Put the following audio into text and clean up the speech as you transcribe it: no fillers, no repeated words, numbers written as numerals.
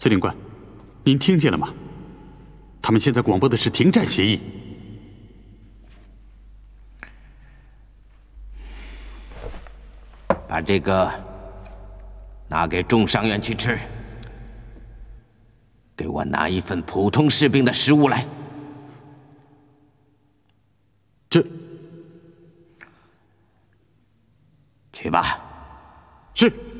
司令官，您听见了吗？他们现在广播的是停战协议。 把这个拿给重伤员去吃。给我拿一份普通士兵的食物来。去吧。 是。